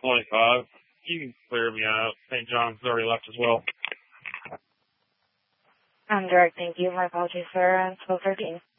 25. You can clear me out. St. John's already left as well. Direct, thank you. My apologies, sir. 1213.